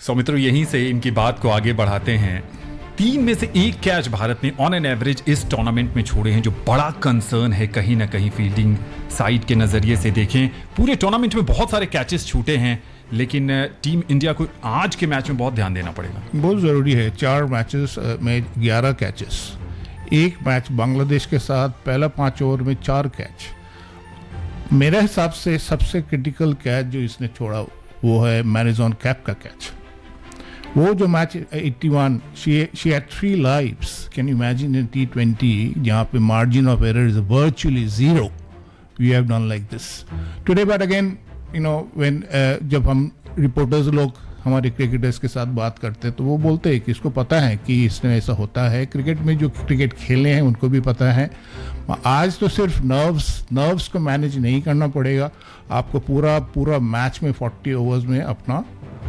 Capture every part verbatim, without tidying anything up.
सो मित्रों, यहीं से इनकी बात को आगे बढ़ाते हैं। तीन में से एक कैच भारत ने ऑन एन एवरेज इस टूर्नामेंट में छोड़े हैं, जो बड़ा कंसर्न है कहीं ना कहीं फील्डिंग साइड के नजरिए से देखें। पूरे टूर्नामेंट में बहुत सारे कैचेस छूटे हैं, लेकिन टीम इंडिया को आज के मैच में बहुत ध्यान देना पड़ेगा। बहुत ज़रूरी है। चार मैचेस में ग्यारह कैचेस, एक मैच बांग्लादेश के साथ, पहला पाँच ओवर में चार कैच। मेरे हिसाब से सबसे क्रिटिकल कैच जो इसने छोड़ा वो है मैरिजॉन कैप का कैच। वो जो मैच इक्यासी, she had three lives. Can you imagine in T twenty जहाँ पे margin of error is virtually zero, we have done like this today. But again you know when जब हम रिपोर्टर्स लोग हमारे क्रिकेटर्स के साथ बात करते हैं तो वो बोलते हैं कि इसको पता है कि इसमें ऐसा होता है। क्रिकेट में जो क्रिकेट खेले हैं उनको भी पता है। आज तो सिर्फ नर्व्स नर्व्स को मैनेज नहीं करना पड़ेगा, आपको पूरा पूरा मैच में फोर्टी ओवर्स में अपना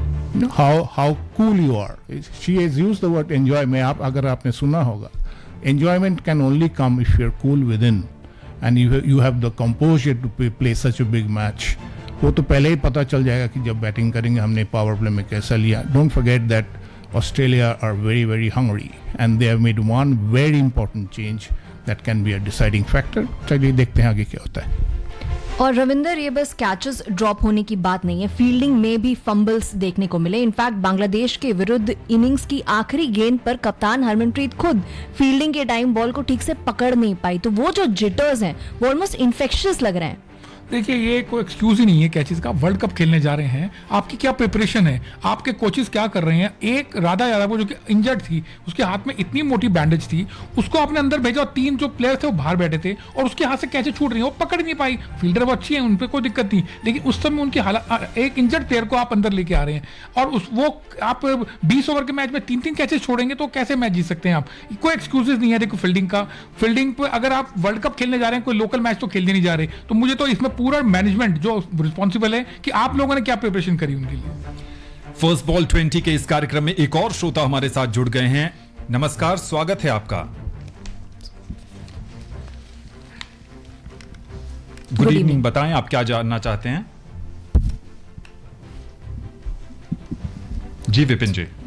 how how cool you are. She has used the word enjoy. में आप अगर आपने सुना होगा, enjoyment can only come if you are cool with in and you you have the composer to play such a big match. वो तो पहले ही पता चल जाएगा कि जब बैटिंग करेंगे हमने पावर प्ले में कैसा लिया। Don't forget that Australia are very very hungry and they have made one very important change that can be a deciding factor. चलिए देखते हैं आगे क्या होता है। और रविंदर, ये बस कैचेस ड्रॉप होने की बात नहीं है, फील्डिंग में भी फंबल्स देखने को मिले। इनफैक्ट बांग्लादेश के विरुद्ध इनिंग्स की आखिरी गेंद पर कप्तान हरमनप्रीत खुद फील्डिंग के टाइम बॉल को ठीक से पकड़ नहीं पाई, तो वो जो जिटर्स हैं वो ऑलमोस्ट इन्फेक्शियस लग रहे हैं। देखिए, ये कोई एक्सक्यूज ही नहीं है कैचेस का। वर्ल्ड कप खेलने जा रहे हैं, आपकी क्या प्रिपरेशन है, आपके कोचेस क्या कर रहे हैं। एक राधा यादव जो कि इंजर्ड थी, उसके हाथ में इतनी मोटी बैंडेज थी, उसको आपने अंदर भेजा और तीन जो प्लेयर थे वो बाहर बैठे थे और उसके हाथ से कैचे छूट रही है, वो पकड़ नहीं पाई। फील्डर वो अच्छी है, उन पर कोई दिक्कत नहीं, लेकिन उस समय उनकी हालत, एक इंजर्ड प्लेयर को आप अंदर लेके आ रहे हैं और उस वो आप बीस ओवर के मैच में तीन तीन कैचेस छोड़ेंगे तो कैसे मैच जीत सकते हैं आप। कोई एक्सक्यूजेस नहीं है। देखो, फील्डिंग का फील्डिंग पर अगर आप वर्ल्ड कप खेलने जा रहे हैं, कोई लोकल मैच तो खेलने नहीं जा रहे, तो मुझे तो इसमें पूरा मैनेजमेंट जो रिस्पॉन्सिबल है कि आप लोगों ने क्या प्रिपरेशन करी उनके लिए। फर्स्ट बॉल ट्वेंटी के इस कार्यक्रम में एक और श्रोता हमारे साथ जुड़ गए हैं। नमस्कार, स्वागत है आपका। गुड इवनिंग, बताएं आप क्या जानना चाहते हैं। जी विपिन जी।